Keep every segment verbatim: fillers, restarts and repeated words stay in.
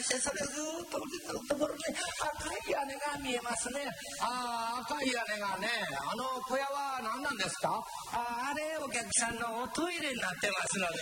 してそれずっと降りてるところに赤い屋根が見えますね。ああ、赤い屋根がね、あの小屋は何なんですか？ああれお客さんのおトイレになってますのでね。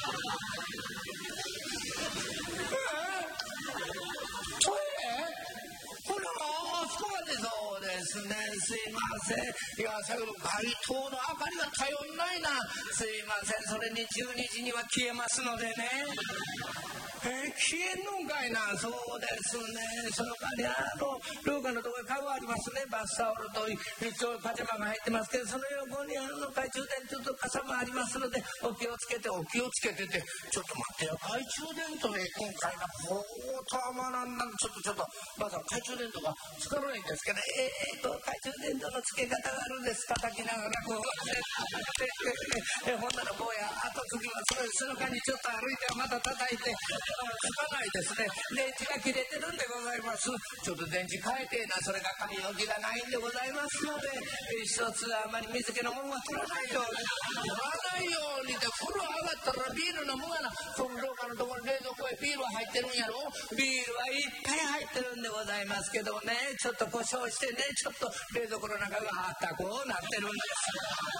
トイレ？これはあそこまでそうですね。すいません。いや、先ほど街灯の明かりが頼んないな。すいません。それにじゅうにじには消えますのでね。えー、消えんのんかいな。そうですね。その代わりあの廊下のところにカゴありますね。バスタオルと一応パジャマが入ってますけど、その横にあの懐中電灯と傘もありますので、お気をつけてお気をつけてて。ちょっと待ってよ。懐中電灯で今回がほうとはまらんな。ちょっとちょっとまずは懐中電灯がつかないんですけど、えー、っと懐中電灯のつけ方があるんです。叩きながらこうでほんなら坊や後継ぎはその間にちょっと歩いてはまた叩いてつかないですね。電池が切れてるんでございます。ちょっと電池変えてな。それが紙置きがないんでございますので、一つあまり水気のものは取らないように取らないようにで、風呂上がったらビール飲むがな。その廊下のところに冷蔵庫へビールは入ってるんやろ。ビールはいっぱい入ってるんでございますけどね、ちょっと故障してね、ちょっと冷蔵庫の中があったこうなってるんです。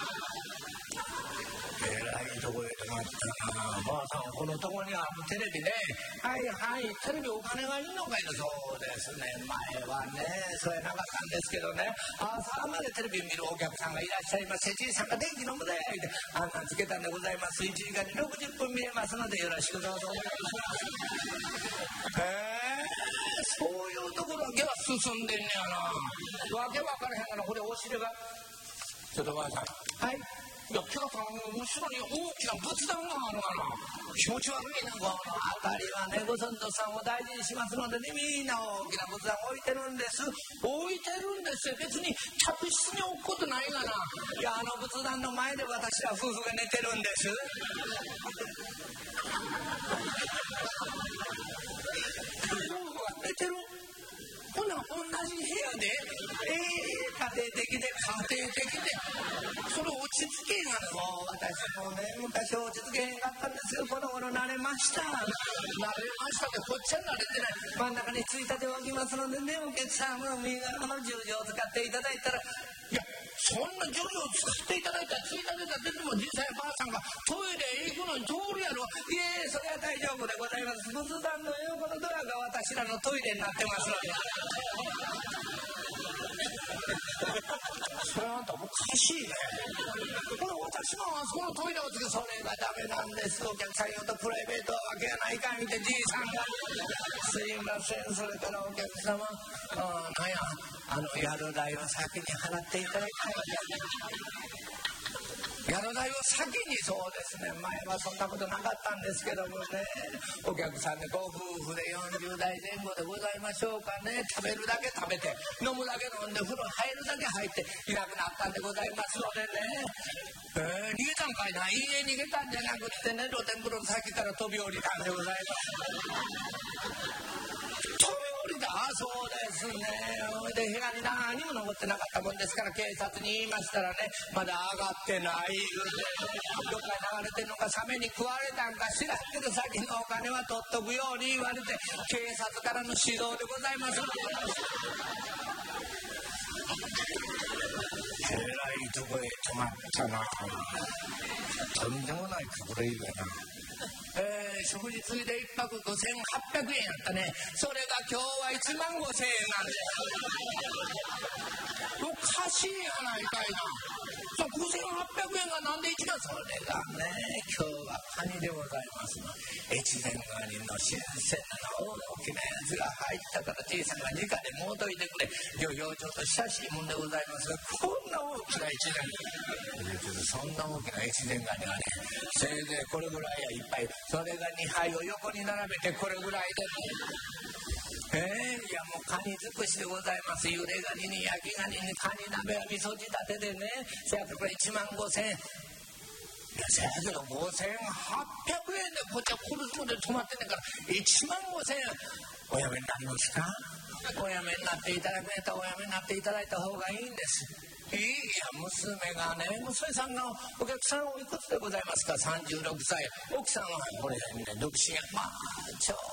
えらいとこへ泊まったな。ばあさんこのとこにはテレビね。はいはい、テレビお金がいいのかいな。そうですね、前はねそうやなかったんですけどね、朝までテレビ見るお客さんがいらっしゃいます。じいさんが電気飲むでってあんなんつけたんでございます。いちじかんにろくじゅっぷん見れますのでよろしくどうぞお願いします。へえ、そういうところだけは進んでんねやな。わけわからへんから。これお尻がちょっとばあさん、はい、いや、キラさん後ろに大きな仏壇があるかな。気持ち悪いな。この辺りはね、ご先祖さんを大事にしますのでね、みんな大きな仏壇を置いてるんです。置いてるんですよ。別に客室に置くことないがな。いや、あの仏壇の前で私は夫婦が寝てるんです。夫婦が寝てる。ほな同じ部屋で、えー、家庭的で家庭的でそれ落ち着けがもう私もね昔落ち着けへんかったんですよ。この頃慣れました。慣れましたってこっちは慣れてない。真ん中についたておきますのでね、お客さんは右側の十字を使っていただいたら、いやそんな十字を使っていただいたらついたてが出ても実際ばあさんがトイレ行くのに通るやろ。いえ、それは大丈夫でございます。仏壇の横のドアが私らのトイレになってますので。それはあんたおかしいね。これ私もあそこのトイレをつけ、それがダメなんです。お客さん言うとプライベートはわけがないかみてじいさんがすいません。それからお客様、あなんやあの宿代を先に払っていただきたい。宿代を先に。そうですね、前はそんなことなかったんですけどもね、お客さんでご夫婦でよんじゅうだいぜん後でございましょうかね。食べるだけ食べて飲むだけ飲んで風呂入るだけ入っていなくなったんでございますのでね、えー、逃げたんかいな。家逃げたんじゃなくてね、露天風呂の先から飛び降りたんでございます。飛び降りた。そうですね。で部屋に何も残ってなかったもんですから警察に言いましたらね、まだ上がってないどっか流れてんのかサメに食われたんか知らんけど先のお金は取っとくように言われて警察からの指導でございます。えらいとこへ泊まったな。とんでもない隠れ家だな。えー、食事ついでいっぱくごせんはっぴゃくえんやったね。それが今日はいちまんごせんえんなんでおかしいやないかいな。そうごせんはっぴゃくえんがなんでいちまん。それがね、今日はカニでございますの。越前ガニの新鮮な大きなやつが入ったからじいさんが直でもうといてくれ。漁業ちょっと親しいもんでございますが、こんな大きな越前ガニ、そんな大きな越前ガニはね、せいぜいこれぐらいやいっぱい。それがにはいを横に並べてこれぐらいで、えー、いやもうカニ尽くしでございます。ゆでガニに焼きガニにカニ鍋は味噌仕立てでね、せやからいちまんごせんえん。いやせやけどごせんはっぴゃくえんでこっちはコルスで泊まってんねんからいちまんごせんえんおやめになりますか。おやめになっていただくんやったらおやめになっていただいた方がいいんです。いや娘がね、娘さんがお客さんおいくつでございますか。さんじゅうろくさい。奥さんはこれ、ね、独身や。まあちょ